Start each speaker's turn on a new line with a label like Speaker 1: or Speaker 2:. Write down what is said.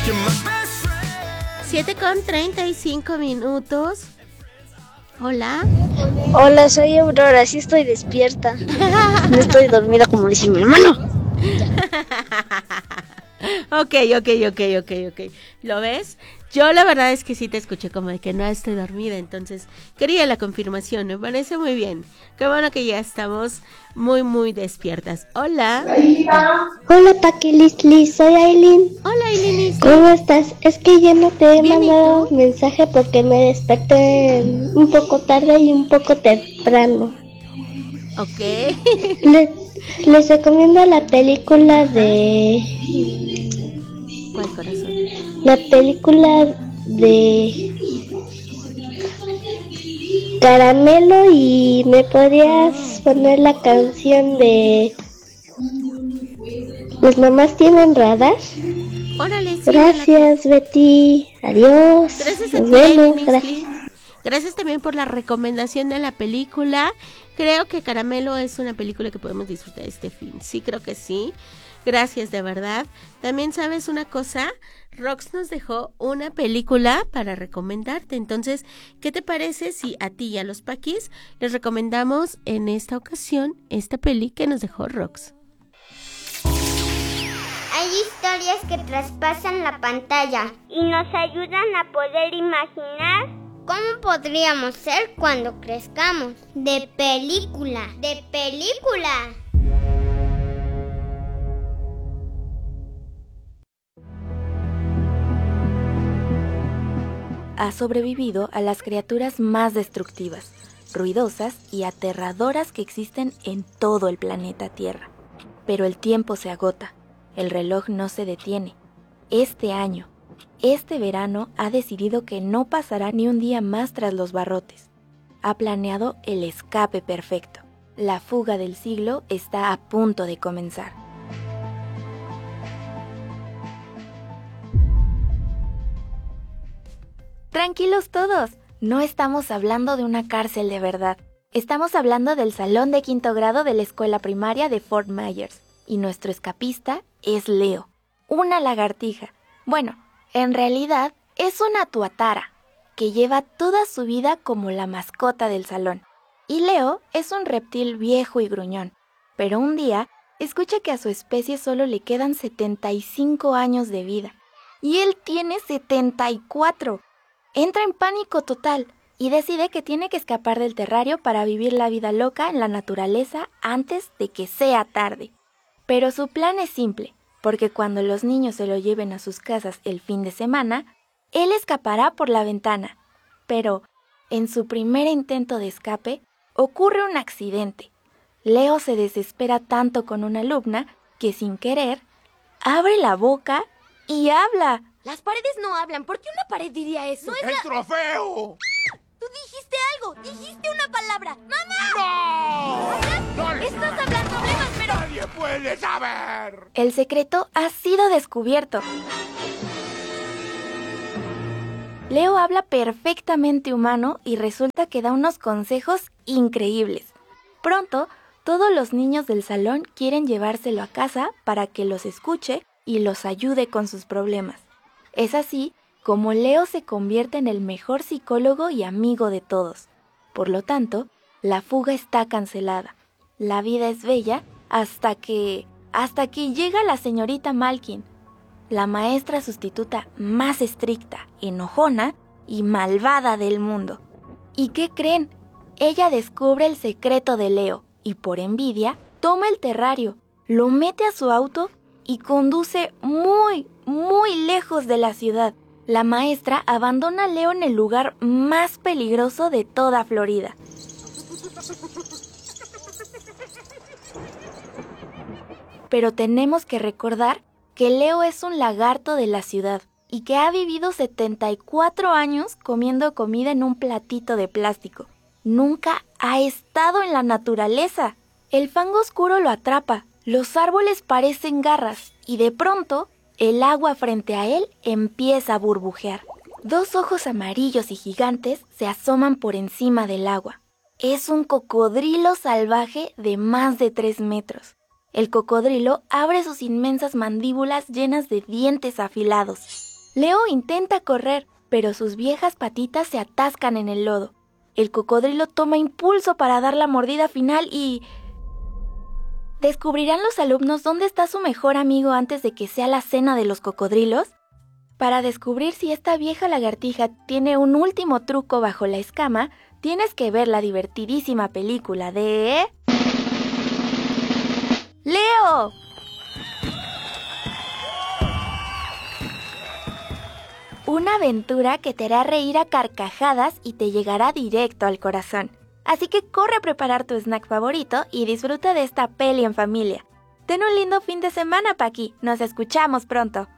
Speaker 1: 7:35. Hola.
Speaker 2: Hola, soy Aurora, sí estoy despierta. No estoy dormida como dice mi hermano.
Speaker 1: Ok. ¿Lo ves? Yo la verdad es que sí te escuché como de que no estoy dormida, entonces quería la confirmación, me parece muy bien. Qué bueno que ya estamos muy despiertas. Hola.
Speaker 2: Hola, Paquilisli, soy Aileen.
Speaker 1: Hola, Aileen.
Speaker 2: ¿Cómo estás? Es que ya no te he
Speaker 1: Bien, ¿y
Speaker 2: mandado
Speaker 1: tú?
Speaker 2: mensaje porque me desperté un poco tarde y un poco temprano.
Speaker 1: Ok.
Speaker 2: Les recomiendo la película de...
Speaker 1: ¿Cuál corazón?
Speaker 2: La película de Caramelo y me podrías poner la canción de ¿Las mamás tienen radar?
Speaker 1: Órale, sí,
Speaker 2: Gracias, Betty. Adiós.
Speaker 1: Gracias a
Speaker 2: Nos
Speaker 1: ti, Aileen
Speaker 2: vemos.
Speaker 1: Ixtli.
Speaker 2: Gracias.
Speaker 1: Gracias también por la recomendación de la película. Creo que Caramelo es una película que podemos disfrutar este fin. Sí, creo que sí. Gracias, de verdad. También sabes una cosa, Rox nos dejó una película para recomendarte. Entonces, ¿qué te parece si a ti y a los Paquis les recomendamos en esta ocasión esta peli que nos dejó Rox?
Speaker 3: Hay historias que traspasan la pantalla y nos ayudan a poder imaginar cómo podríamos ser cuando crezcamos. De película.
Speaker 4: Ha sobrevivido a las criaturas más destructivas, ruidosas y aterradoras que existen en todo el planeta Tierra. Pero el tiempo se agota, el reloj no se detiene. Este año, este verano, ha decidido que no pasará ni un día más tras los barrotes. Ha planeado el escape perfecto. La fuga del siglo está a punto de comenzar. Tranquilos todos, no estamos hablando de una cárcel de verdad. Estamos hablando del salón de 5º grado de la escuela primaria de Fort Myers. Y nuestro escapista es Leo, una lagartija. Bueno, en realidad es una tuatara, que lleva toda su vida como la mascota del salón. Y Leo es un reptil viejo y gruñón, pero un día escucha que a su especie solo le quedan 75 años de vida. Y él tiene 74. Entra en pánico total y decide que tiene que escapar del terrario para vivir la vida loca en la naturaleza antes de que sea tarde. Pero su plan es simple, porque cuando los niños se lo lleven a sus casas el fin de semana, él escapará por la ventana. Pero, en su primer intento de escape, ocurre un accidente. Leo se desespera tanto con una alumna que sin querer, abre la boca y habla.
Speaker 5: Las paredes no hablan. ¿Por qué una pared diría eso?
Speaker 6: ¡El trofeo!
Speaker 5: Tú dijiste algo. Dijiste una palabra. ¡Mamá!
Speaker 6: ¡No!
Speaker 5: Estás hablando problemas, pero...
Speaker 6: ¡Nadie puede saber!
Speaker 4: El secreto ha sido descubierto. Leo habla perfectamente humano y resulta que da unos consejos increíbles. Pronto, todos los niños del salón quieren llevárselo a casa para que los escuche y los ayude con sus problemas. Es así como Leo se convierte en el mejor psicólogo y amigo de todos. Por lo tanto, la fuga está cancelada. La vida es bella hasta que llega la señorita Malkin, la maestra sustituta más estricta, enojona y malvada del mundo. ¿Y qué creen? Ella descubre el secreto de Leo y por envidia toma el terrario, lo mete a su auto y conduce muy lejos de la ciudad. La maestra abandona a Leo en el lugar más peligroso de toda Florida. Pero tenemos que recordar que Leo es un lagarto de la ciudad y que ha vivido 74 años comiendo comida en un platito de plástico. Nunca ha estado en la naturaleza. El fango oscuro lo atrapa, los árboles parecen garras y de pronto el agua frente a él empieza a burbujear. 2 ojos amarillos y gigantes se asoman por encima del agua. Es un cocodrilo salvaje de más de 3 metros. El cocodrilo abre sus inmensas mandíbulas llenas de dientes afilados. Leo intenta correr, pero sus viejas patitas se atascan en el lodo. El cocodrilo toma impulso para dar la mordida final y... ¿Descubrirán los alumnos dónde está su mejor amigo antes de que sea la cena de los cocodrilos? Para descubrir si esta vieja lagartija tiene un último truco bajo la escama, tienes que ver la divertidísima película de... ¡Leo! Una aventura que te hará reír a carcajadas y te llegará directo al corazón. Así que corre a preparar tu snack favorito y disfruta de esta peli en familia. Ten un lindo fin de semana, Paqui. Nos escuchamos pronto.